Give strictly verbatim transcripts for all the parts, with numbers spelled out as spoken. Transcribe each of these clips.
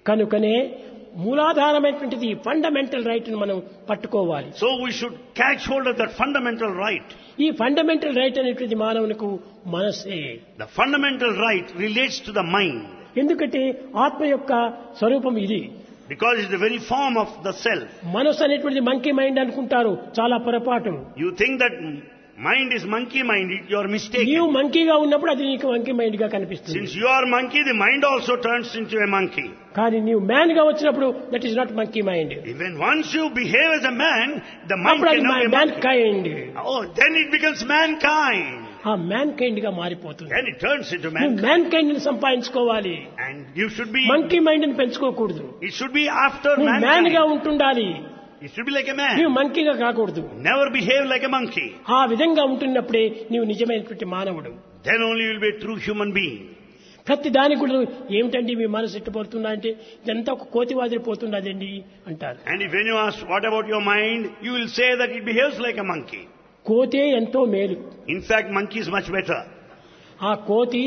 కనుకనే మూలాధారమైనటువంటిది fundamental right ను మనం పట్టుకోవాలి. So we should catch hold of that fundamental right. ఈ ఫండమెంటల్ రైట్ అనేటువంటి మానవునికి మనసే. The fundamental right relates to the mind. ఎందుకంటే ఆత్మ యొక్క స్వరూపం ఇది. Because it's the very form of the self. మనసు అనేటువంటిది మంకీ మైండ్ అనుకుంటారు, చాలా పొరపాటు. You think that mind is monkey mind, you are mistaken. నీవు మంకీగా ఉన్నప్పుడు అది నీకు మంకీ మైండ్ గా కనిపిస్తుంది. Since you are monkey, the mind also turns into a monkey. కానీ నీవు మ్యాన్ గా వచ్చినప్పుడు that is not monkey mind. Even once you behave as a man, the mind అప్పుడు అది cannot be man monkey. Kind. Oh, then it becomes mankind. ఆ man kind గా మారిపోతుంది. Then it turns into నువ్వు mankind. Man kind ని సంపాదించుకోవాలి. And you should be, monkey mind ని పెంచుకోకూడదు. it should be after నువ్వు మ్యాన్ గా mankind. ఉంటుండాలి. It should be like a నీవు man. మంకీగా కాకూడదు. Never behave like a monkey. ఆ విధంగా ఉంటున్నప్పుడే నీవు నిజమైనటువంటి మానవుడు. Then only you will be a true human being. ప్రతి దానికి కూడా ఏమిటండి మీ మనసు ఎట్టుపోతున్నా అంటే ఇదంతా ఒక కోతి వాదిరి పోతున్నదండి అంటారు. And if when you ask, what about your mind? You will say that it behaves like a monkey. కోతే ఎంతో మేలు. In fact, monkey is much better. ఆ కోతి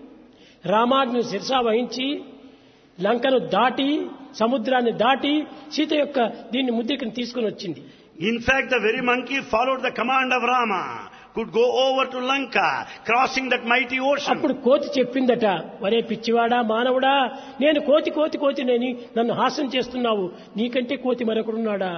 రామాజ్ఞ శిరసా వహించి లంకను దాటి సముద్రాన్ని దాటి సీత యొక్క దీన్ని ముద్రికను తీసుకుని వచ్చింది. In fact, the very monkey followed the command of Rama, could go over to Lanka, crossing that mighty ocean. అప్పుడు కోతి చెప్పిందట, వరే పిచ్చివాడా మానవుడా, నేను కోతి కోతి కోతి నేని నన్ను హాస్యం చేస్తున్నావు, నీకంటే కోతి మరొకడున్నాడా?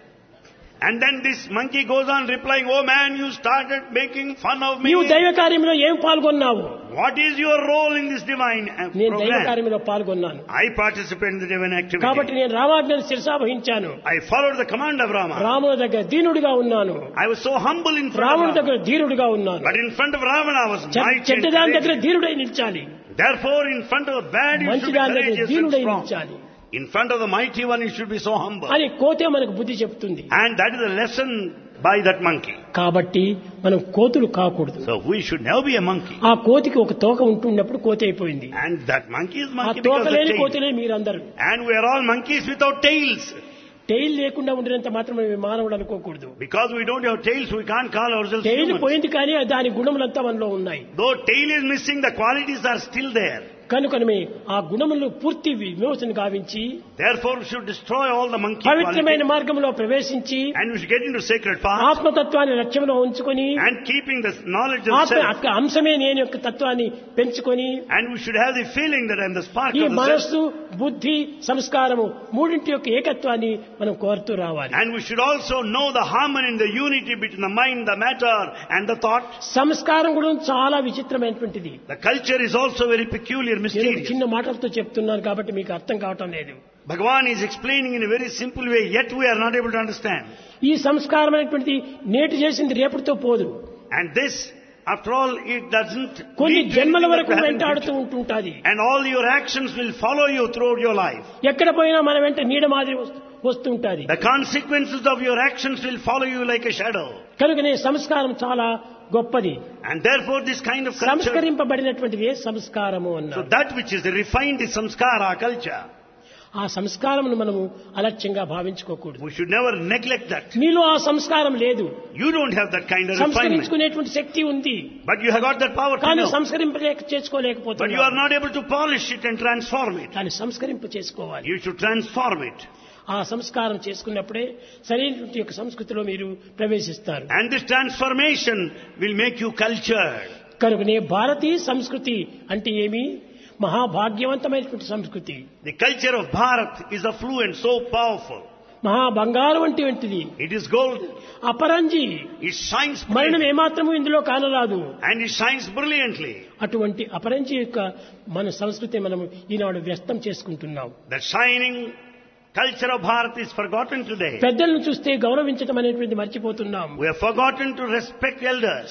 And then this monkey goes on replying, oh man, you started making fun of me. నీవు దైవ కార్యంలో ఏం పాల్గొన్నావు? What is your role in this divine uh, నేను దైవ program? కార్యంలో పాల్గొన్నాను. I participate in the divine activity. కాబట్టి నేను రామాజ్ఞను శిరసా వహించాను. I followed the command of Rama. రాముని దగ్గర దీనుడిగా ఉన్నాను. I was so humble in front రాముని of దగ్గర Rama. ధీరుడిగా ఉన్నాను. But in front of Ravana I was mighty and చెడ్డదాని దగ్గర courageous. ధీరుడై నిలిచాలి. Therefore, in front of the bad you should be మంచిదాని దగ్గర courageous and ధీరుడై strong. నిలిచాలి In front of the mighty one you should be so humble. అని కోతే మనకు బుద్ధి చెప్తుంది. And that is the lesson by that monkey. కాబట్టి మనం కోతులు కాకూడదు. So we should never be a monkey. ఆ కోతికి ఒక తోక ఉంటున్నప్పుడు కోతి అయిపోయింది. And that monkey is ఆ monkey తోక because of లేని the tail. కోతిలే మీరందరూ. And we are all monkeys without tails. Tile లేకుండా ఉండినంత మాత్రం మానవుడు అనుకోకూడదు. Because we don't have tails, we can't call ourselves tile humans. పోయింది కానీ దాని గుణములంతా మనలో ఉన్నాయి. Though tail is missing, the qualities are still there. కనుకనే ఆ గుణములను పూర్తి విమోచన గావించి Therefore, we should destroy all the monkey పవిత్రమైన qualities. మార్గంలో ప్రవేశించి And we should get into sacred path. ఆత్మతత్వాన్ని లక్ష్యంలో ఉంచుకొని And keeping the knowledge of ఆత్మ self. యొక్క అంశమే నేను యొక్క తత్వాన్ని పెంచుకొని And we should have the feeling that I am the spark ఈ of the self. మనస్సు బుద్ధి సంస్కారము మూడింటి యొక్క ఏకత్వాన్ని మనం కోరుతూ రావాలి. And we should also know the harmony and the unity between the mind, the matter and the thought. సంస్కారం కూడా చాలా విచిత్రమైనటువంటిది. The culture is also very peculiar, నేను mysterious. చిన్న మాటలతో చెప్తున్నాను కాబట్టి మీకు అర్థం కావటం లేదు. Bhagavan is explaining in a very simple way, yet we are not able to understand. ఈ సంస్కారం అనేటువంటిది నేటి చేసింది రేపటితో పోదు. And this, after all, it doesn't కొన్ని lead to జన్మల anything వరకు that will happen in వెంటాడుతూ future. ఉంటుంటాది. And all your actions will follow you throughout your life. ఎక్కడ పోయినా మన వెంట నీడ మాదిరి వస్తు- వస్తుంటాది. The consequences of your actions will follow you like a shadow. కనుకనే సంస్కారం చాలా గొప్పది. And therefore this kind of culture, సంస్కరింపబడినటువంటిదే సంస్కారము so అన్నారు. that which is refined is samskara, culture. ఆ సంస్కారమును మనము అలక్ష్యంగా భావించుకోకూడదు. We should never neglect that. నీలో ఆ సంస్కారం లేదు. You don't have that kind of refinement. సంస్కరించుకునేటువంటి శక్తి ఉంది But you have got that power to కానీ know. సంస్కరింపలేక But you are చేసుకోలేకపోతున్నావు. not able to polish it and transform it. కానీ సంస్కరింప చేసుకోవాలి. You should transform it. ఆ సంస్కారం చేసుకున్నప్పుడే సరైనటువంటి యొక్క సంస్కృతిలో మీరు ప్రవేశిస్తారు. And this transformation will make you cultured. కనుకనే భారతీయ సంస్కృతి అంటే ఏమి? మహాభాగ్యవంతమైనటువంటి సంస్కృతి. The culture of Bharat is affluent, so powerful. మహా బంగారం వంటిది. It is gold. Aparanji. It shines మరణం brilliantly. ఏమాత్రము ఇందులో కానరాదు. And it shines brilliantly. అటువంటి అపరంజి యొక్క మన సంస్కృతి మనం ఈనాడు వ్యస్తం చేసుకుంటున్నాం. The shining culture of Bharat is forgotten today. పెద్దలను చూస్తే గౌరవించడం అనేటువంటి మర్చిపోతున్నాం. We have forgotten to respect elders.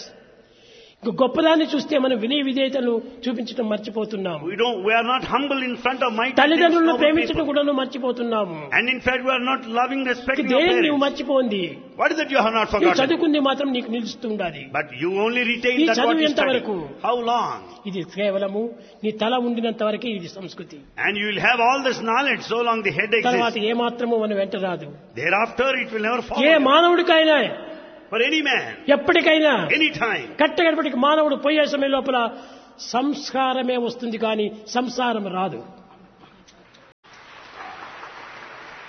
గొప్పదాన్ని చూస్తే మనం వినయ విధేయతను చూపించడం మర్చిపోతున్నాము. We don't. We are not humble in front of mighty తల్లిదండ్రులను noble ప్రేమించడం people. కూడా మర్చిపోతున్నాము. And in fact, we are not loving, respecting our దేని నువ్వు parents. మర్చిపోంది. What is that you have not నువ్వు forgotten? చదువుకుంది మాత్రం నీకు నిలుస్తుండాలి. But you only retain ఈ that what చదువు you ఎంత study. వరకు? How long? ఇది కేవలము నీ తల ఉండినంత వరకే ఇది సంస్కృతి. And you will have all this knowledge so long the head తర్వాత exists. ఏ మాత్రము మన వెంట రాదు. Thereafter, it will never follow. A you. మానవుడికైనా For any man, ఎప్పటికైనా any time. కట్టగడపటికి మానవుడు పోయే సమయం లోపల సంస్కారమే వస్తుంది కానీ సంసారం రాదు.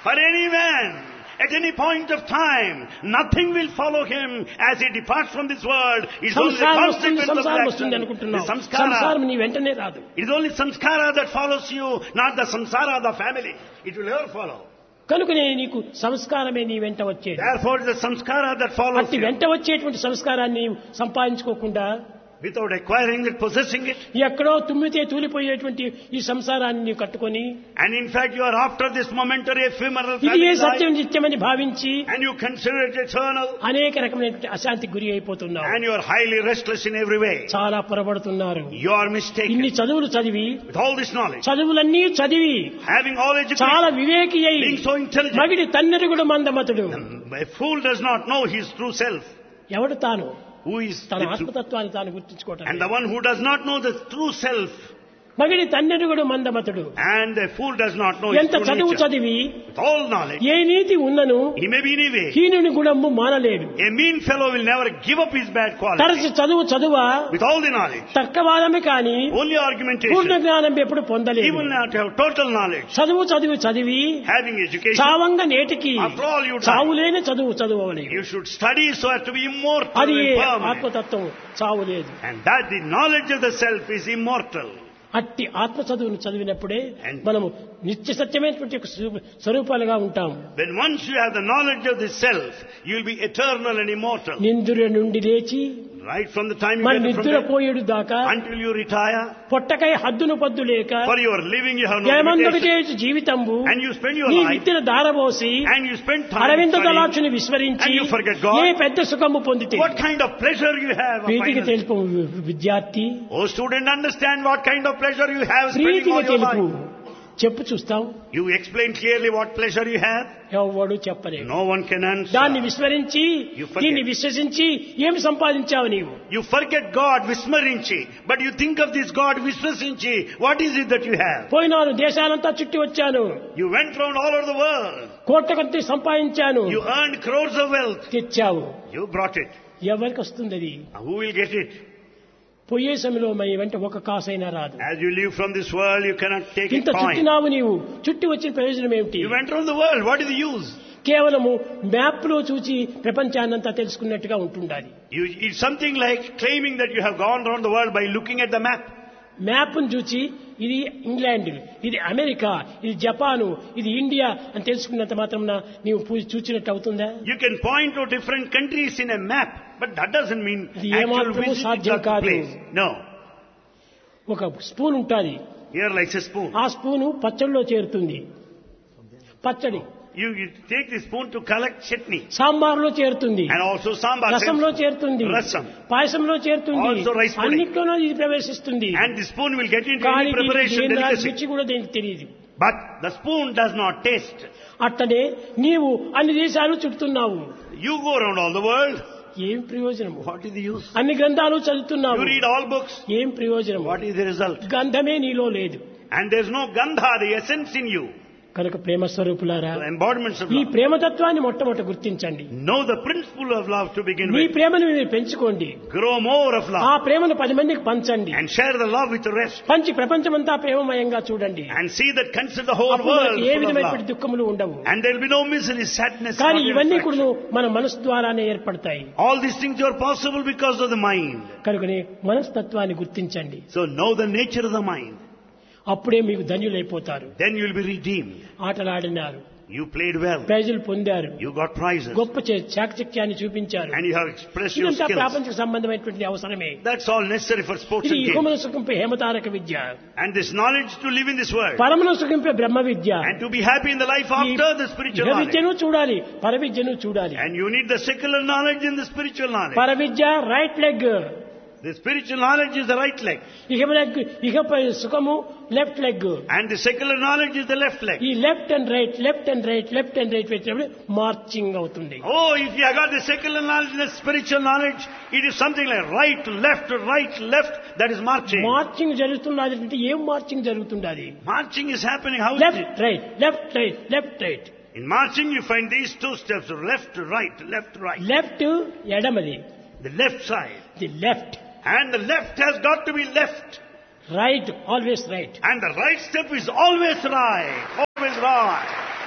For any man, at any point of time, nothing will follow him as he departs from this world. It's only the సంసారం వస్తుంది consequence of the సంసారం action. వస్తుంది The అనుకుంటున్నావు. samskara. సంసారం నీ వెంటనే రాదు. It is only samskara that follows you, not the samsara of the family. It will never follow. కనుకనే నీకు సంస్కారమే నీ వెంట వచ్చేది. Therefore, it is the samskara that follows అట్టి you. వెంట వచ్చేటువంటి సంస్కారాన్ని సంపాదించుకోకుండా Without acquiring it, possessing it. ఎక్కడో తుమ్మితే తూలిపోయేటువంటి ఈ సంసారాన్ని నీవు కట్టుకొని And in fact, you are after this momentary ephemeral ఇది ఏ family సత్యం life, నిత్యమని భావించి and you consider it eternal, అనేక రకమైనటువంటి అశాంతికి గురి అయిపోతున్నావు. and you are highly restless in every way. చాలా పొరబడుతున్నారు. You are mistaken. ఇన్ని చదువులు చదివి With all this knowledge, చదువులన్నీ చదివి having all చాలా education, వివేకి అయి being so intelligent, మగిడి తన్నెరుగుడు మందమతుడు. a fool does not know his true self. ఎవడు తాను Who is తన the true, ఆత్మతత్వాన్ని తాను గుర్తించుకోవటం and the one who does not know the true self, మగిడి తన్నెరుగుడు మందమతుడు. and the fool does not know his ఎంత true చదువు nature. చదివి With all knowledge, ఏ నీతి ఉన్నను he may be anyway. హీనుని గుణము మానలేడు. A mean fellow will never give up his bad quality. తరచు చదువు చదువా With all the knowledge, తర్కవాదమే కాని only పూర్ణ argumentation, జ్ఞానం ఎప్పుడు he పొందలేదు. will not have total knowledge. చదువు చదివి చదివి Having education, చావంగా నేటికి after all you die. చావులేని చదువు చదువలేదు. You should study so as to be immortal అది and permanent. ఆత్మతత్వం చావులేదు. And that the knowledge of the self is immortal. అట్టి ఆత్మ చదువును చదివినప్పుడే And- మనము నిత్య సత్యమైనటువంటి ఒక స్వరూ- స్వరూపాలుగా ఉంటాం. When once you have the knowledge of the self, you will be eternal and immortal. నిందుర నుండి లేచి Right from the time you మరి get from నిద్ర bed పోయేడు దాకా until you retire, పొట్టకై హద్దును పద్దు లేక for your living you have no జయమందుకు limitation. చేసి జీవితంబు And you spend your నీ life, విద్యను దారబోసి and you spend time Aravinda studying. దళాక్షుని విస్మరించి and you forget God. ఏ పెద్ద సుఖము పొందితే What kind of pleasure you have? ప్రీతికి finally. తెలుపు విద్యార్థి, Oh student, understand what kind of pleasure you have spending ప్రీతికి all your తెలుపు life. చెప్పు చూస్తాం. You explain clearly what pleasure you have. ఎవడు చెప్పలేదు. No one can answer. దాన్ని విస్మరించి You forget. దీన్ని విశ్వసించి ఏమి సంపాదించావు నీవు? You forget God, Vismarinchi, but you think of this God, Visvasinchi. What is it that you have? పోయినాను దేశాలంతా చుట్టి వచ్చాను, You went round all over the world. కోట్ల కొద్ది సంపాదించాను. You earned crores of wealth. తెచ్చావు. You brought it. ఎవరికి వస్తుంది అది? Now who will get it? పోయే సమయంలో మై వెంట ఒక కాసైనా రాదు. As you leave from this world, you cannot take ఇంత a coin. చుట్టినావు నీవు, చుట్టి వచ్చిన ప్రయోజనం ఏమిటి? You went round the world. What is the use? కేవలము మ్యాప్ లో చూచి ప్రపంచాన్నంతా తెలుసుకున్నట్టుగా ఉంటుండాలి. You, it's something like claiming that you have gone round the world by looking at the map. మ్యాప్ను చూచి ఇది ఇంగ్లాండ్, ఇది అమెరికా, ఇది జపాను, ఇది ఇండియా అని తెలుసుకున్నంత మాత్రం నీవు పూ- చూచినట్టు అవుతుందా? You can point to different countries in a map, but that doesn't mean ఇది actual ఏమాత్రము visiting సాధ్యం of the కాదు. place. No. ఒక స్పూన్ ఉంటుంది, Here like a spoon. ఆ స్పూను పచ్చడిలో చేరుతుంది, పచ్చడి You, you take the spoon to collect chutney. సాంబార్లో చేరుతుంది, And also sambar. రసంలో చేరుతుంది, Rasam. పాయసంలో చేరుతుంది, Also rice pudding. అన్నిట్లోనూ ఇది ప్రవేశిస్తుంది. And the spoon will get into కానీ any దీనికి preparation ఏం రాదు, delicacy. రుచి కూడా దీనికి తెలియదు. But the spoon does not taste. అట్టనే నీవు అన్ని దేశాలు చుడుతున్నావు, You go around all the world. ఏం ప్రయోజనము? What is the use? అన్ని గ్రంథాలు You చదువుతున్నావు, read all books. ఏం ప్రయోజనము? What is the result? గంధమే నీలో లేదు. And there's no gandha, the essence in you. కనుక ప్రేమ స్వరూపులారా, The embodiments of ఈ love. ప్రేమతత్వాన్ని మొట్టమొదట గుర్తించండి. Know the principle of love to begin me with. ప్రేమను మీరు పెంచుకోండి, Grow more of ఆ love. ప్రేమను పది మందికి పంచండి, And share the love with the rest. పంచి ప్రపంచమంతా ప్రేమమయంగా చూడండి. And see that consider the whole అప్పుడు world మనకి ఏ full of విధమైనటువంటి love. దుఃఖములు ఉండవు. And there will be no misery, sadness, కానీ not ఇవన్నీ distraction. కూడా మన మనసు ద్వారానే ఏర్పడతాయి. All these things are possible because of the mind. కనుకనే మనస్తత్వాన్ని గుర్తించండి, So know the nature of the mind. అప్పుడే మీకు ధన్యులైపోతారు. Then you will be redeemed. ఆటలాడినారు, You played well. ప్రైజులు పొందారు, You got prizes. గొప్ప చే- చాకచక్యాన్ని చూపించారు. And you have expressed your ఇదంతా skills. ప్రాపంచిక సంబంధమైనటువంటి అవసరమే. That's all necessary for sports ఇది and games. యుగమున సుఖంపై హేమతారక Vidya, And this knowledge to live in this world. పరమున సుఖంపై Brahma Vidya. And to be happy in the life ఈ after the spiritual ఇహ knowledge. విద్యను చూడాలి, పర విద్యను చూడాలి. And you need the secular knowledge and the spiritual knowledge. పర విద్య right leg, The spiritual knowledge is the right leg. ఇహ leg ఇహపై సుఖము left leg. And the secular knowledge is the left leg. ఈ left and right, left and right, left and right పెట్టినప్పుడు marching అవుతుంది. Oh, if you have got the secular knowledge and the spiritual knowledge, it is something like right, left, right, left. That is marching. Marching జరుగుతున్నది అంటే ఏం marching జరుగుతున్నది? Marching is happening. How is it? Left right, left right, left right. In marching, you find these two steps: left, right, left, right. Left ఎడమది, The left side. The left. And the left has got to be left. Right always right. And the right step is always right. Always right.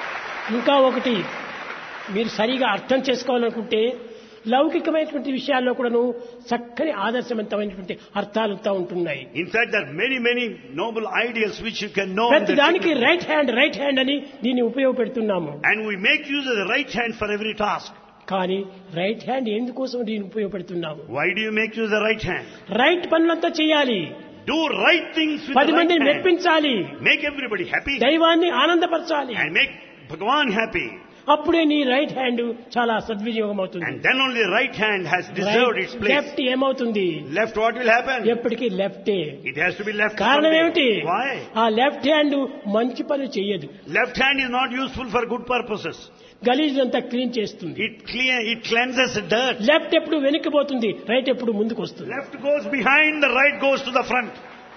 ఇంకా ఒకటి మీరు సరిగా అర్థం చేసుకోవాలనుకుంటే లౌకికమైనటువంటి విషయాల్లో కూడాను చక్కని ఆదర్శవంతమైనటువంటి అర్థాలుతా ఉంటున్నాయి. In fact, there are many, many noble ideals which you can know. ప్రతి దానికి రైట్ హ్యాండ్ రైట్ హ్యాండ్ అని దీన్ని ఉపయోగపెడుతున్నాము. And we make use of the right hand for every task. కానీ రైట్ హ్యాండ్ ఎందుకోసం దీన్ని ఉపయోగపెడుతున్నాము? Why do you make use of the right hand? Right పనులంతా చేయాలి. Do right things with పది the right మందిని hand. మెప్పించాలి. Make everybody happy. దైవాన్ని ఆనందపరచాలి. And make Bhagavan happy. అప్పుడే నీ right hand చాలా సద్వినియోగం అవుతుంది. And then only the right hand has deserved its place. Left ఏమవుతుంది? Left, what will happen? ఎప్పటికీ లెఫ్టే. It has to be left. కారణం ఏమిటి? Why? ఆ లెఫ్ట్ హ్యాండ్ మంచి పని చేయదు. Left hand is not useful for good purposes. గలీజ్ అంతా క్లీన్ చేస్తుంది. It clean, it cleanses the dirt. Left ఎప్పుడు వెనక్కి పోతుంది, రైట్ ఎప్పుడు ముందుకు వస్తుంది. Left goes behind, the right goes to the front.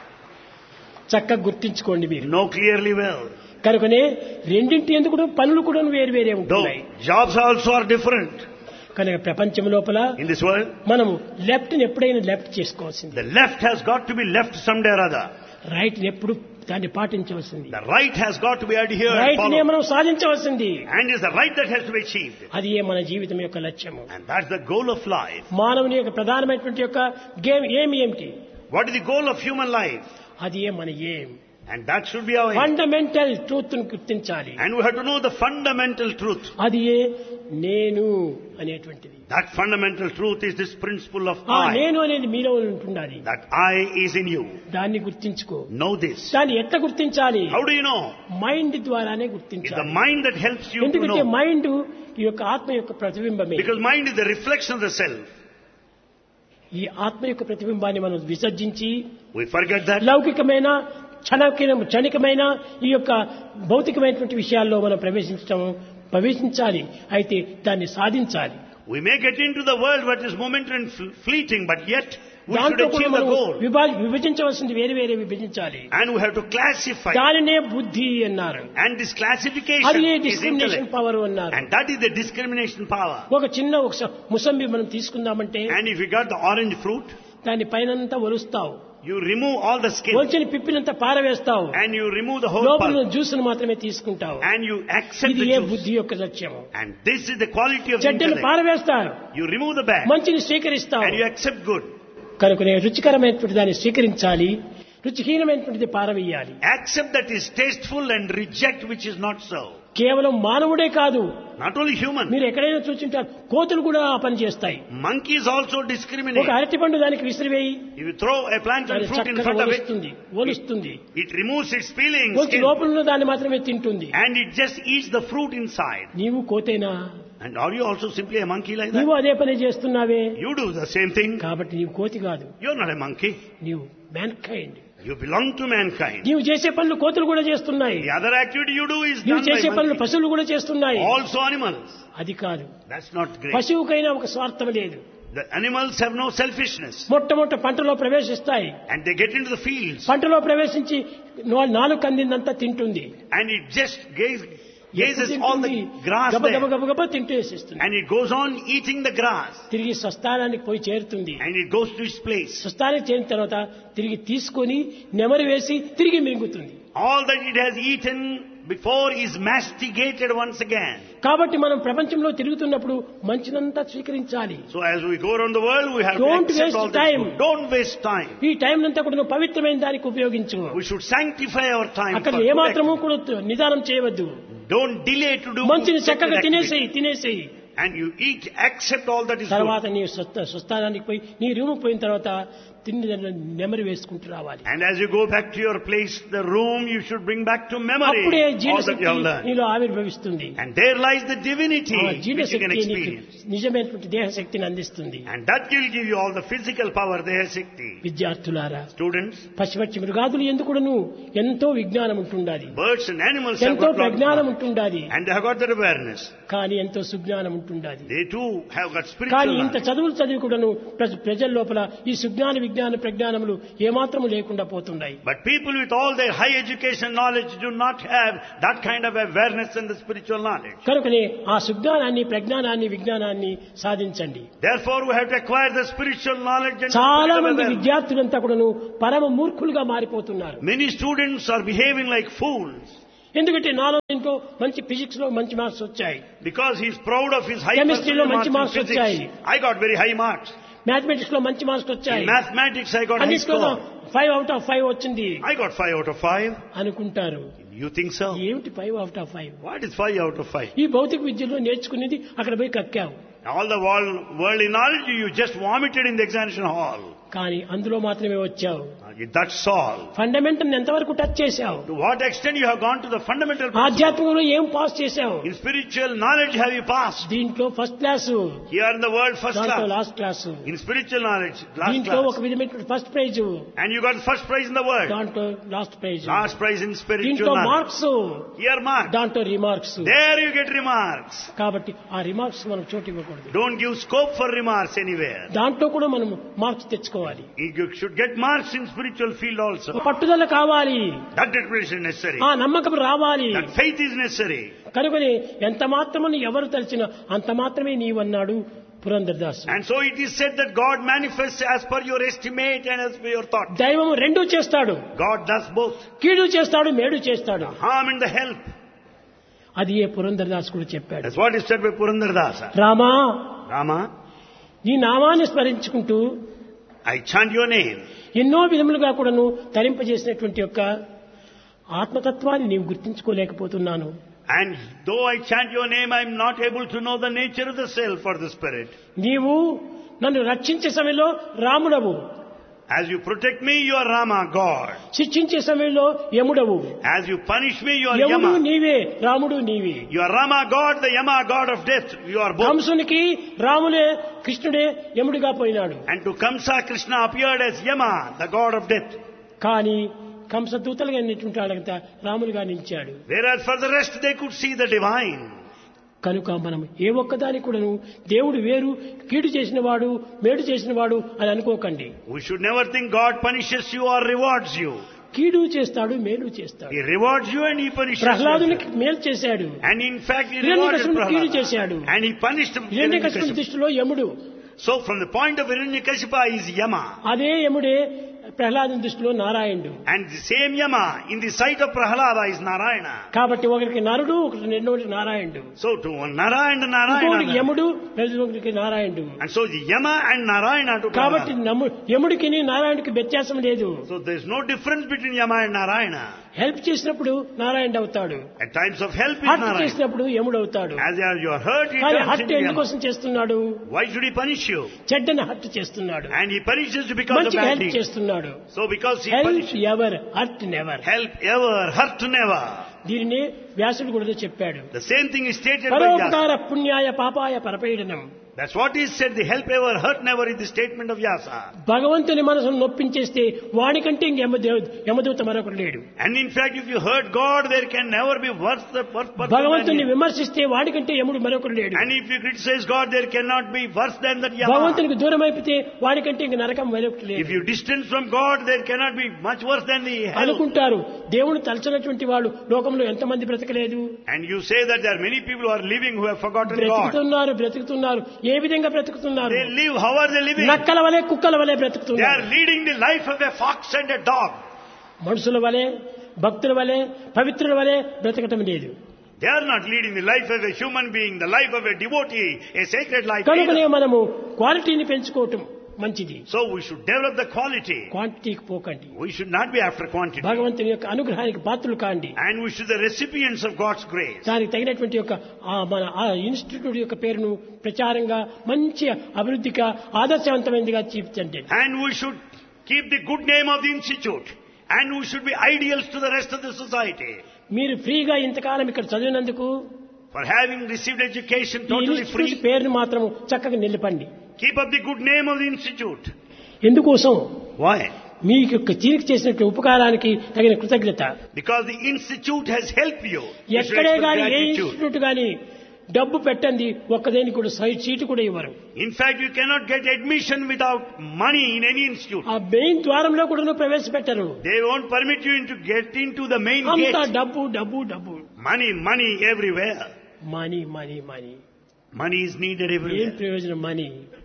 చక్కగా గుర్తించుకోండి మీరు. Know clearly well. కనుకనే రెండింటి ఎందుకు పనులు కూడా వేరు వేరే Though ఉంటున్నాయి. jobs also are different. కనుక ప్రపంచం లోపల In this world, మనము లెఫ్ట్ ని ఎప్పుడైనా లెఫ్ట్ చేసుకోవాల్సింది. the left has got to be left someday or other. Right ని ఎప్పుడు దాన్ని పాటించవలసింది. The right has got to be adhered and right ని followed. మనం సాధించవలసింది. And it's the right that has to be achieved. అది ఏ మన జీవితం యొక్క లక్ష్యము. And that's the goal of life. మానవుని యొక్క ప్రధానమైనటువంటి యొక్క గేమ్ ఏమి ఏమిటి? What is the goal of human life? అది ఏ మన ఏం. And that should be our aim. Fundamental truth ని గుర్తించాలి. And we have to know the fundamental truth. అది ఏ నేను అనేటువంటిది. That fundamental truth is this principle of ఆ I. నేను అనేది మీలో ఉంటుండాలి. That I is in you. దాన్ని గుర్తించుకో. Know this. దాన్ని ఎట్లా గుర్తించాలి? How do you know? Mind ద్వారానే It's the గుర్తించాలి. mind that helps you to ఎందుకంటే know. మైండ్ ఈ యొక్క ఆత్మ యొక్క ప్రతిబింబమే. Because mind is the reflection of the self. ఈ ఆత్మ యొక్క ప్రతిబింబాన్ని మనం విసర్జించి We forget that. లౌకికమైన క్షణిక క్షణికమైన ఈ యొక్క భౌతికమైనటువంటి విషయాల్లో మనం ప్రవేశించడం ప్రవేశించాలి. అయితే దాన్ని సాధించాలి. We may get into the world what is momentary and fl- fleeting, but yet we should దాంట్లో కూడా achieve the మనం goal. విభా- విభజించవలసింది వేరే వేరే విభజించాలి. And we have to classify. దానినే బుద్ధి అన్నారు. And this classification అది is డిస్క్రిమినేషన్ intellect. పవర్ అన్నారు. And that is the discrimination power. ఒక చిన్న ఒక స- ముసంబి మనం తీసుకుందామంటే And if you got the orange fruit, దాని పైనంతా ఒలుస్తావు, you remove all the skin. ఒలిచిన పిప్పినంతా పారవేస్తావు, And you remove the whole లోపల pulp. జ్యూస్ను మాత్రమే తీసుకుంటావు. And you accept ఇది the ఏ juice. బుద్ధి యొక్క లక్ష్యము. And this is the quality of చెడ్డను intellect. పారవేస్తారు, You remove the bad. మంచిని స్వీకరిస్తావు. And you accept good. కనుకనే రుచికరమైనటువంటి దాన్ని స్వీకరించాలి, రుచిహీనమైనటువంటిది పారవేయాలి. Accept that is tasteful and reject which is not so. కేవలం మానవుడే కాదు, Not only human. మీరు ఎక్కడైనా చూసింటారు కోతులు కూడా ఆ పని చేస్తాయి. Monkeys also discriminate. ఒక అరటి పండు దానికి విసిరివేయి, If you throw a plant అది and fruit in చక్కగా front of it, ఒలుస్తుంది ఒలుస్తుంది it removes its peeling కొంచెం skin లోపల ఉన్న దాన్ని మాత్రమే తింటుంది. and it just eats the fruit inside. నీవు కోతేనా? And are you also simply a monkey like నీవు that? అదే పని చేస్తున్నావే. You do the same thing. కాబట్టి నీవు కోతి కాదు, You're not a monkey. నీవు man kind. You belong to mankind. నీవు చేసే పనులు కోతులు కూడా చేస్తున్నాయి. The other activity you do is నీవు done by చేసే పనులు monkey. పశువులు కూడా చేస్తున్నాయి. Also animals. అది కాదు, That's not great. పశువుకైనా ఒక స్వార్థం లేదు. The animals have no selfishness. మొట్టమొదట పంటలో ప్రవేశిస్తాయి, And they get into the fields. పంటలో ప్రవేశించి నా- నాలుగు కందిందంతా తింటుంది. And it just gaze, gazes all the grass గబ గబ there. గబ గబ తింటూ వేసేస్తుంది. And it goes on eating the grass. తిరిగి స్వస్థానానికి పోయి చేరుతుంది. And it goes to its place. స్వస్థానానికి చేరిన తర్వాత తిరిగి తీసుకొని నెమరు వేసి తిరిగి మింగుతుంది. All that it has eaten before is masticated once again. కాబట్టి మనం ప్రపంచంలో తిరుగుతున్నప్పుడు మంచినంతా స్వీకరించాలి. So as we go around the world, we have Don't to accept waste all this time. good. Don't waste time. ఈ టైం అంతా కూడా నువ్వు పవిత్రమైన దానికి ఉపయోగించు. We should sanctify our time. అక్కడ for good ఏమాత్రము activity. కూడా నిదానం చేయవద్దు. Don't delay to do మంచిని good చక్కగా activity. తినేసేయి తినేసేయి And you eat, accept all that is good. తర్వాత నీ స్వస్థ- స్వస్థానానికి పోయి నీ రూమ్ పోయిన తర్వాత తిండి నెమరు వేసుకుంటూ రావాలి. And as you go back to your place, the room, you should bring back to memory అప్పుడే all that you జీవశక్తి have learned. నీలో ఆవిర్భవిస్తుంది. And there lies the divinity ఆ which you can జీవశక్తి నీకు experience. నిజమైనటువంటి దేహశక్తిని అందిస్తుంది. And that will give you all the physical power, Deha Shakti. విద్యార్థులారా, Students, పశుపక్షి మృగాదులు ఎందుకును ఎంతో విజ్ఞానం ఉంటుండాలి, birds and animals have ఎంతో got lot of ప్రజ్ఞానం knowledge. ఉంటుండాలి, And they have got that awareness. కానీ ఎంతో సుజ్ఞానం ఉంటుండాలి. They too have got కానీ spiritual ఇంత knowledge. చదువులు చదివి కూడాను ప్ర- ప్రజల లోపల ఈ సుజ్ఞాన విజ్ఞాన ప్రజ్ఞానములు ఏమాత్రము లేకుండా పోతున్నాయి. But people with all their high education knowledge do not have that kind of awareness and the spiritual knowledge. కనుకనే ఆ సుజ్ఞానాన్ని ప్రజ్ఞానాన్ని విజ్ఞానాన్ని సాధించండి. Therefore, we have to acquire the spiritual knowledge and చాలా spiritual మంది awareness. విద్యార్థులంతా కూడాను పరమ మూర్ఖులుగా మారిపోతున్నారు. Many students are behaving like fools. ఎందుకంటే నాలో ఇంట్లో మంచి ఫిజిక్స్ లో మంచి మార్క్స్ వచ్చాయి, Because he is proud of his high Chemistry లో percentage మంచి marks marks in physics. వచ్చాయి. I got very high marks. Mathematics లో మంచి మార్క్స్ వచ్చాయి, In mathematics I got high అన్నిట్లో score. Five out of five వచ్చింది I got five out of five. అనుకుంటారు. You think so? ఏమిటి five out of five? What is five out of five? ఈ భౌతిక విద్యలో నేర్చుకునేది అక్కడ పోయి కక్కావు, All the world, worldly knowledge you just vomited in the examination hall. కానీ అందులో మాత్రమే వచ్చావు. That's all. ఫండమెంటల్ ఎంతవరకు టచ్ చేశావు? To what extent you have gone to the fundamental principle? ఆధ్యాత్మికంలో ఏం పాస్ చేశావు? In spiritual knowledge have you passed? దీంట్లో first class, Here in the world first దాంట్లో class. Last class. In spiritual knowledge last దీంట్లో ఒక class. విధమైన first prize, And you got first prize in the world. దాంట్లో last praise. Last prize in spiritual దీంట్లో knowledge. Marks, Here mark. దాంట్లో remarks. There you get remarks. కాబట్టి ఆ remarks మనం చోటు ఇవ్వకూడదు. Don't give scope for remarks anywhere. దాంట్లో కూడా మనం మార్క్స్ తెచ్చుకోవాలి. You should get marks in spiritual field also. పట్టుదల కావాలి, That determination is necessary. ఆ నమ్మకం రావాలి. That faith is necessary. కనుకని ఎంత మాత్రమని ఎవరు తలిచినా అంత మాత్రమే నీవన్నాడు Purandaradasu. And so it is said that God manifests as per your estimate and as per your thought. దైవం రెండూ చేస్తాడు, God does both. కీడు చేస్తాడు, మేడు చేస్తాడు. Harm and the help. అది ఏ పురందరదాసు కూడా చెప్పాడు. That's what is said by Purandardasa. Rama, Rama, నీ నామాన్ని స్మరించుకుంటూ I chant your name. ఎన్నో విధములుగా కూడాను తరింపజేసినటువంటి యొక్క ఆత్మతత్వాన్ని నీవు గుర్తించుకోలేకపోతున్నాను. And though I chant your name, I am not able to know the nature of the self or the spirit. నీవు నన్ను రక్షించే సమయంలో రాముడవు, As you protect me, you are Rama, God. శిక్షించే సమయంలో యముడవు. As you punish me, you are యముడు Yama. నీవే, రాముడు నీవే. You are Rama, God, the Yama, God of death. You are both. కంసునికి రాములే, కృష్ణుడే యముడిగా పోయినాడు. And to Kamsa, Krishna appeared as Yama, the God of death. కానీ కంస దూతలుగా నిన్నటువంటి వాళ్ళంతా రాములుగా నిలిచాడు. Whereas for the rest, they could see the divine. కనుక మనం ఏ ఒక్కదాని కూడాను దేవుడు వేరు, కీడు చేసిన వాడు, మేడు చేసిన వాడు అని అనుకోకండి. We should never think God punishes you or rewards you. కీడు చేస్తాడు, మేలు చేస్తాడు. He rewards you and he punishes you. ప్రహ్లాదునికి మేలు చేశాడు, And in fact, he rewarded హిరణ్యకశిపుని కీడు Prahlada. చేశాడు. And he punished him. హిరణ్యకశిపుని దృష్టిలో యముడు, So from the point of Hiranyakashipa is Yama. అదే యముడే ప్రహ్లాదుని దృష్టిలో నారాయణుడు. And the same Yama in the sight of Prahlada is Narayana. కాబట్టి ఒకరికి నరుడు, ఒకరికి రెండోటి నారాయణుడు. So to one Narayana and ఇంకొకరికి Narayana. యముడు, రెండోకి నారాయణుడు. And so the Yama and Narayana to కాబట్టి Prahlada. నమ్ము- యముడికి నారాయణుడికి వ్యత్యాసం లేదు. So there is no difference between Yama and Narayana. Help చేసినప్పుడు నారాయణుడు అవుతాడు, At times of help is hurt Narayana. చేసినప్పుడు యముడు అవుతాడు. As you are hurt, he కానీ turns హర్ట్ into Yama. ఎందుకోసం చేస్తున్నాడు? Why should he punish you? చెడ్డని hurt చేస్తున్నాడు, And he punishes you because of మంచిగా bad హెల్ప్ deeds. చేస్తున్నాడు. So because he help punishes, ever, hurt never. help ever, hurt never. దీనిని వ్యాసుడు కూడా చెప్పాడు. The same thing is stated by Vyasa. పరోపకార పుణ్యాయ పాపాయ పరపీడనం. That's what is said. The help ever, hurt never is the statement of Vyasa. భగవంతుని మనసును నొప్పించేస్తే వాడికంటే ఇంక యమదేవ- యమదూత మరొకరు లేడు. And in fact, if you hurt God, there can never be worse the worse person than భగవంతుని him. విమర్శిస్తే వాడికంటే యముడు మరొకరు లేడు. And if you criticize God, there cannot be worse than that Yama. భగవంతునికి దూరం అయిపోతే వాడికంటే ఇంక నరకం మరొకటి లేదు. If you distance from God, there cannot be much worse than the hell. అనుకుంటారు దేవుని తలచినటువంటి వాళ్ళు లోకంలో ఎంతమంది బ్రతకలేదు. And you say that there are many people who are living who have forgotten God. బ్రతుకుతున్నారు, బ్రతుకుతున్నారు. ఏ విధంగా బ్రతుకుతున్నారు? They live, how are they living? నక్కల వలె, కుక్కల వలె They are బ్రతుకుతున్నారు. leading the life of a fox and a dog. మనుషుల వలె, భక్తుల వలె, పవిత్రుల వలె బ్రతకటం లేదు. They are not leading the life of a human being, the life of a devotee, a sacred life. కనుకనే either. మనము క్వాలిటీని పెంచుకోవటం మంచిది, So we should develop the quality. క్వాంటిటీకి పోకండి. We should not be after quantity. భగవంతుని యొక్క అనుగ్రహానికి పాత్రలు కాండి. And we should be the recipients of God's grace. దానికి తగినటువంటి యొక్క ఆ మన ఆ ఇన్స్టిట్యూట్ యొక్క పేరును ప్రచారంగా మంచి అభివృద్ధిగా ఆదర్శవంతమైనదిగా తీర్చండి. And we should keep the good name of the institute. And we should be ideals to the rest of the society. మీరు ఫ్రీగా ఇంతకాలం ఇక్కడ చదివినందుకు For having received education ఈ totally ఇన్స్టిట్యూట్ free, పేరును మాత్రం చక్కగా నిలపండి. keep up the good name of the institute. ఎందుకోసం? Why? మీ యొక్క తీరిక చేసినట్టు ఉపకారానికి తగిన కృతజ్ఞత. Because the institute has helped you. You should ఎక్కడే express గాని ఏ gratitude. ఇన్స్టిట్యూట్ గాని డబ్బు పెట్టండి ఒక్కదేనికి కూడా సైడ్ సీటు కూడా ఇవ్వరు. In fact, you cannot get admission without money in any institute. ఆ మెయిన్ ద్వారంలో కూడా ప్రవేశపెట్టరు. They won't permit you to get into the main అంతా gate. డబ్బు డబ్బు డబ్బు, Money, money everywhere. Money money money. Money is needed ఏం everywhere. ప్రయోజనం money?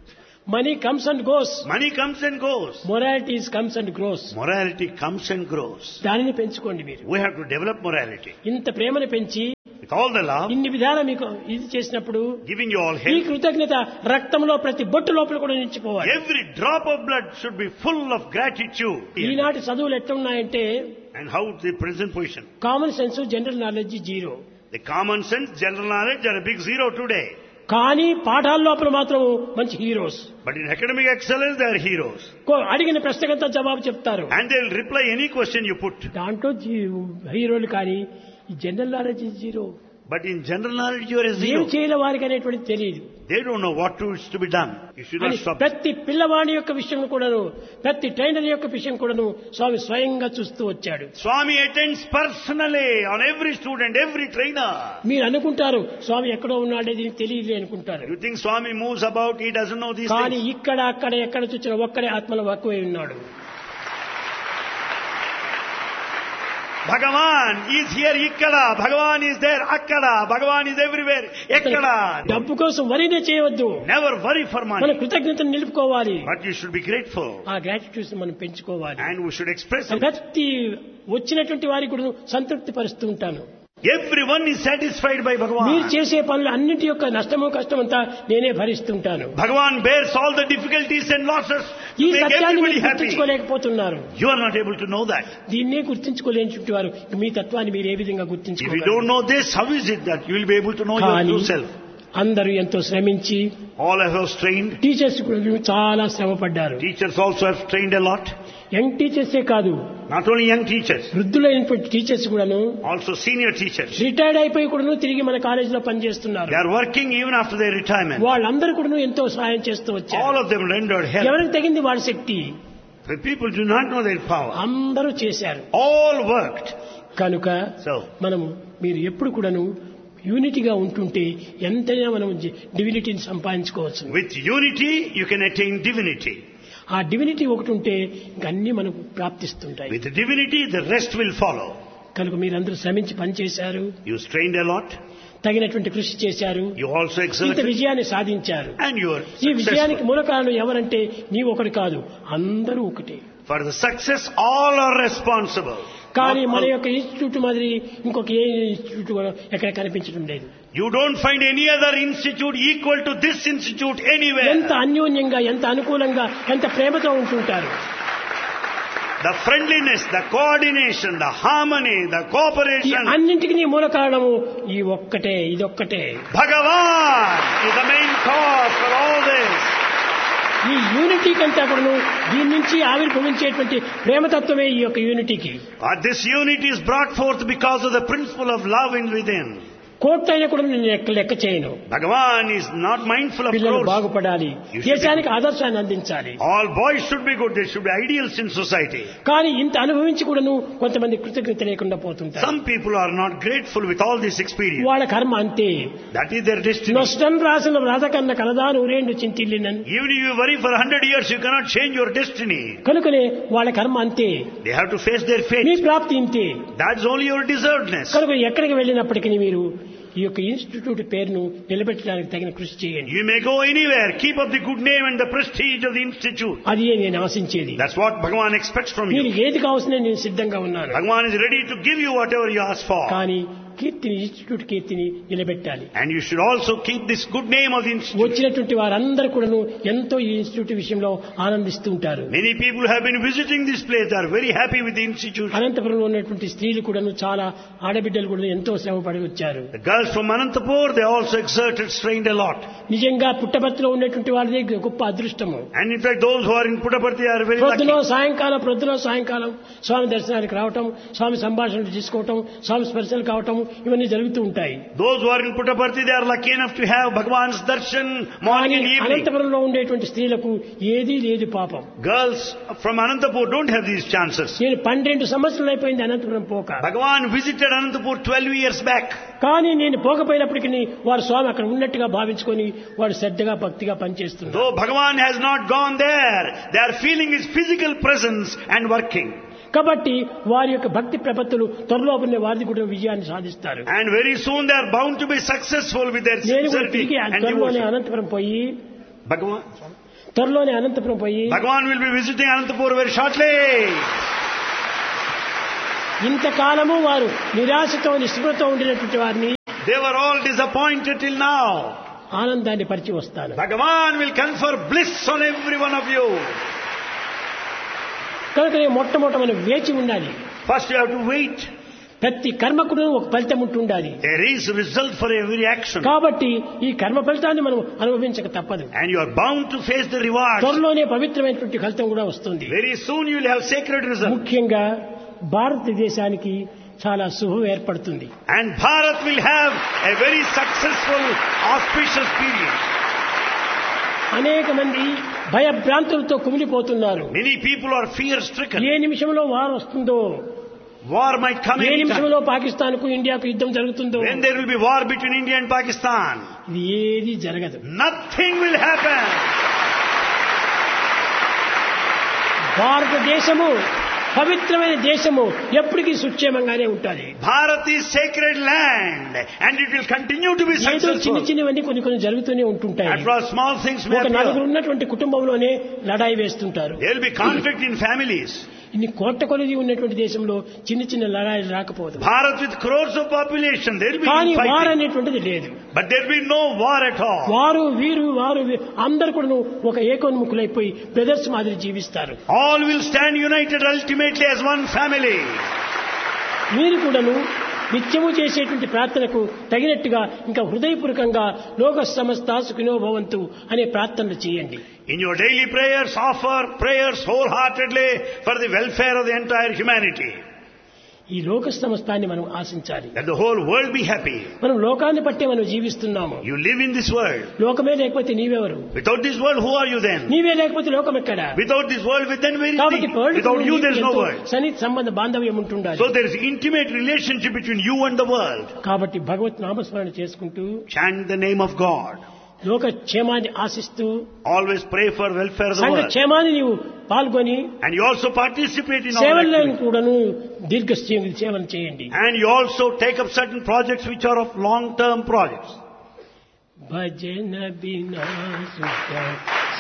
Money comes and goes. Money comes and goes. Morality comes and grows. Morality comes and grows. దానిని పెంచుకోండి మీరు. We have to develop morality. ఇంత ప్రేమను పెంచి With all the love, ఇన్ని విధాలు మీకు ఇది చేసినప్పుడు giving you all ఈ help, కృతజ్ఞత రక్తంలో ప్రతి బొట్టు లోపల కూడా నిలిచిపోవాలి. every drop of blood should be full of gratitude. ఈనాటి చదువులు ఎట్లున్నాయంటే And how the present position? Common sense, general knowledge zero. The common sense, general knowledge are a big zero today. కానీ పాఠాల లోపల మాత్రం మంచి heroes. But in academic excellence, they are heroes. అడిగిన ప్రశ్నకంతా జవాబు చెప్తారు. And they will reply any question you put. దాంట్లో హీరోలు కానీ ఈ general knowledge zero. But in general knowledge, you are a ఏం zero. చేయలే వారికి అనేటువంటి తెలియదు. They don't know what to, is to be done. You should not అని stop. ప్రతి పిల్లవాడి యొక్క విషయం కూడాను, ప్రతి ట్రైనర్ యొక్క విషయం కూడాను స్వామి స్వయంగా చూస్తూ వచ్చాడు. Swami attends personally on every student, every trainer. మీరు అనుకుంటారు స్వామి ఎక్కడో ఉన్నాడే దీనికి తెలియదు అనుకుంటారు. You think Swami moves about, he doesn't know these కానీ things. ఇక్కడ అక్కడ ఎక్కడ చూసినా ఒక్కడే ఆత్మలో వక్కువై ఉన్నాడు. Bhagavan is here, ikkada. Bhagavan is there, akkada. Bhagavan is everywhere, ekkada. డబ్బు కోసం వరినే చేయవద్దు. Never worry for మన money. కృతజ్ఞతను నిలుపుకోవాలి. But you should be grateful. ఆ గ్రాటిట్యూడ్స్ మనం పెంచుకోవాలి. And we should express it. ప్రతి వచ్చినటువంటి వారికి కూడా సంతృప్తి పరుస్తూ ఉంటాను. Everyone is satisfied by మీరు Bhagavan. చేసే పనులు అన్నింటి యొక్క నష్టము కష్టమంతా నేనే భరిస్తుంటాను. Bhagavan bears all the difficulties and losses ఈ to make సత్యాన్ని everybody మీరు happy. గుర్తించుకోలేకపోతున్నారు. You are not able to know that. దీన్నే గుర్తించుకోలేని వారు మీ తత్వాన్ని మీరు ఏ విధంగా If you గుర్తించుకోగలరు? don't know this, how is it that you will be able to know your కానీ true self? అందరూ ఎంతో శ్రమించి, All have strained. టీచర్స్ కూడా చాలా శ్రమ పడ్డారు. Teachers also have strained a lot. Young టీచర్సే కాదు, Not only young teachers, వృద్ధులైనటువంటి teachers కూడాను also senior teachers. రిటైర్డ్ అయిపోయి కూడాను తిరిగి మన కాలేజీలో పనిచేస్తున్నారు. They are working even after their retirement. వాళ్ళందరూ కూడాను ఎంతో సహాయం చేస్తూ All వచ్చారు. of them rendered help. ఎవరికి తగింది వాళ్ళ శక్తి The people do not know their power. అందరూ చేశారు. All worked. కనుక So, మనము మీరు ఎప్పుడు కూడాను యూనిటీగా ఉంటుంటే ఎంతైనా మనం డివినిటీని సంపాదించుకోవచ్చు. with unity, you can attain divinity. ఆ డివినిటీ ఒకటి ఉంటే ఇంకా అన్ని మనకు ప్రాప్తిస్తుంటాయి. With divinity, the rest will follow. కనుక మీరందరూ శ్రమించి పనిచేశారు, You strained a lot. తగినటువంటి కృషి చేశారు, You also ఇంత exerted. విజయాన్ని సాధించారు. And you are ఈ విజయానికి successful. మూల కారణం ఎవరంటే నీవు ఒకటి కాదు, అందరూ ఒకటే. For the success, all are responsible. కానీ Not మన all- యొక్క ఇన్స్టిట్యూట్ మాదిరి ఇంకొక ఏ ఇన్స్టిట్యూట్ కూడా ఎక్కడ కనిపించడం లేదు. You don't find any other institute equal to this institute anywhere. ఎంత అన్యోన్యంగా, ఎంత అనుకూలంగా, ఎంత ప్రేమతో ఉంటుంటారు. The friendliness, the coordination, the harmony, the ఈ cooperation. అన్నింటికి నీ మూల కారణము ఈ ఒక్కటే, ఇదొక్కటే. Bhagavan is the main cause for all this. ఈ యూనిటీ కంటే కూడాను దీని నుంచి ఆవిర్భవించేటువంటి ప్రేమతత్వమే ఈ యొక్క యూనిటీకి. But this unity is brought forth because of the principle of love in within. Court అయినా కూడా నేను లెక్క లెక్క చేయను. Bhagavan is not mindful of పిల్లలు crores. బాగుపడాలి, You should దేశానికి ఆదర్శాన్ని అందించాలి. All boys should be good. They should be ideals in society. కానీ ఇంత అనుభవించి కూడాను కొంతమంది కృతజ్ఞత లేకుండా పోతుంటారు. Some people are not grateful with all this experience. వాళ్ళ కర్మ అంతే. That is their destiny. నష్టం రాసిన రాధకన్న కలదా నూరేండు చింతిల్లినని. Even if you worry for a hundred years, you cannot change your destiny. కనుకనే వాళ్ళ కర్మ అంతే. They have to face their me fate. ప్రాప్తి ఇంతే. That's only your deservedness. కనుక ఎక్కడికి వెళ్ళినప్పటికీ మీరు ఈ యొక్క ఇన్స్టిట్యూట్ పేరును నిలబెట్టడానికి తగిన కృషి చేయండి. You may go anywhere. Keep up the good name and the prestige of the institute. అది నేను ఆశించేది. That's what Bhagavan expects from మీరు you. ఏది కావాల్సిన నేను సిద్ధంగా ఉన్నాను. Bhagavan is ready to give you whatever you ask for. కానీ కీర్తిని, ఇన్స్టిట్యూట్ కీర్తిని నిలబెట్టాలి. And you should also keep this good name of the institute. వచ్చినటువంటి వారందరూ కూడాను ఎంతో ఈ ఇన్స్టిట్యూట్ విషయంలో ఆనందిస్తూ ఉంటారు. Many people have been visiting this place. They are very happy with the institute. అనంతపురంలో ఉన్నటువంటి స్త్రీలు కూడాను చాలా ఆడబిడ్డలు కూడా ఎంతో శ్రమ పడి వచ్చారు. The girls from Anantapur, they also exerted, strained a lot. నిజంగా పుట్టపర్తిలో ఉన్నటువంటి వాళ్ళది గొప్ప అదృష్టము. And in fact, those who are in Puttaparthi are very ప్రొద్దున lucky. సాయంకాలం ప్రొద్దున సాయంకాలం స్వామి దర్శనానికి రావటం, స్వామి సంభాషణలు తీసుకోవటం, స్వామి స్పర్శలు కావటం ఇవన్నీ జరుగుతూ ఉంటాయి. Those who are in Puttaparthi, they are lucky enough to have Bhagavan's darshan morning and evening. అనంతపురంలో ఉండేటువంటి స్త్రీలకు ఏదీ లేదు పాపం. Girls from Anantapur don't have these chances. నేను పన్నెండు సంవత్సరాలు అయిపోయింది అనంతపురం పోక. Bhagavan visited Anantapur twelve years back. కానీ నేను పోకపోయినప్పటికీ వారు స్వామి అక్కడ ఉన్నట్టుగా భావించుకొని వాడు శ్రద్ధగా భక్తిగా పనిచేస్తున్నారు. Though Bhagavan has not gone there, they are feeling his physical presence and working. కాబట్టి వారి యొక్క భక్తి ప్రపత్తులు త్వరలోపలనే వారిది కూడా విజయాన్ని సాధిస్తారు. And very soon they are bound to be successful with their నేను కూడా sincerity తిరిగి and త్వరలోనే devotion. అనంతపురం పోయి Bhagavan, త్వరలోనే అనంతపురం పోయి Bhagavan will be visiting Anantapur very shortly. ఇంతకాలము వారు నిరాశతో నిస్పృహతో ఉండినటువంటి వారిని They were all disappointed till now. ఆనందాన్ని పరిచి వస్తాను. Bhagavan will confer bliss on every one of you. కనుకనే మొట్టమొదట మనం వేచి ఉండాలి. First you have to wait. ప్రతి కర్మకుడు ఒక ఫలితం ఉంటుండాలి. There is result for every action. కాబట్టి ఈ కర్మ ఫలితాన్ని మనం అనుభవించక తప్పదు. And you are bound to face the reward. త్వరలోనే పవిత్రమైనటువంటి ఫలితం కూడా వస్తుంది. Very soon you will have sacred result. ముఖ్యంగా భారతదేశానికి చాలా శుభం ఏర్పడుతుంది. And Bharat will have a very successful, auspicious period. అనేక మంది భయభ్రాంతులతో కుమిలిపోతున్నారు. Many people are fear stricken. ఏ నిమిషంలో వారు వస్తుందో, War might come ఏ anytime. నిమిషంలో పాకిస్తాన్ కు ఇండియాకు యుద్ధం జరుగుతుందో, When there will be war between India and Pakistan, ఇది ఏది జరగదు. nothing will happen. భారతదేశము పవిత్రమైన దేశము ఎప్పటికీ సుక్షేమంగానే ఉంటుంది. Bharat is sacred land and it will continue to be ఏదో చిన్న successful. చిన్నవన్నీ కొన్ని కొన్ని జరుగుతూనే ఉంటుంటాయి. At first small things may ఒక నలుగురు appear. ఉన్నటువంటి కుటుంబంలోనే లడాయి వేస్తుంటారు. There will be conflict in families. ఇన్ని కోట్ల కొలది ఉన్నటువంటి దేశంలో చిన్న చిన్న లడాయిలు రాకపోదు. Bharat with crores of population, there will be కానీ వారు fighting. అనేటువంటిది లేదు. But there will be no war at all. వారు వీరు వారు వీ- అందరు కూడా ఒక ఏకోన్ముఖులైపోయి బ్రదర్స్ మాదిరి జీవిస్తారు. All will stand united ultimately as one family. మీరు కూడాను నిత్యము చేసేటువంటి ప్రార్థనకు తగినట్టుగా ఇంకా హృదయపూర్వకంగా లోక సమస్త సుఖినో భవంతు అనే ప్రార్థనలు చేయండి. In your daily prayers, offer prayers wholeheartedly for the welfare of the entire humanity. ఈ లోక సమస్తాన్ని మనం ఆశించాలి. That the whole world be happy. మనం లోకాన్ని బట్టే మనం జీవిస్తున్నాము. You live in this world. లోకమే లేకపోతే నీవెవరు? Without this world, who are you then? నీవే లేకపోతే లోకం ఎక్కడ? Without this world, then where is కాబట్టి the? Without you, there is no world. సన్నిహిత సంబంధ బాంధవ్యం ఉంటుండాలి. So there is intimate relationship between you and the world. కాబట్టి భగవత్ నామస్మరణ చేసుకుంటూ Chant the name of God. లోక క్షేమాన్ని ఆశిస్తూ Always pray for welfare of the సంఘ world. క్షేమాన్ని నీవు పాల్గొని And you also participate in all సేవలను activities. కూడాను దీర్ఘ సేవలు చేయండి. And you also take up certain projects which are of long-term projects. భజన బినా సుఖ